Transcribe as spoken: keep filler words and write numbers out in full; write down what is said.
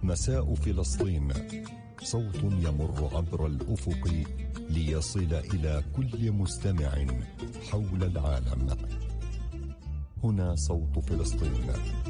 مساء فلسطين، صوت يمر عبر الأفق ليصل إلى كل مستمع حول العالم. هنا صوت فلسطين.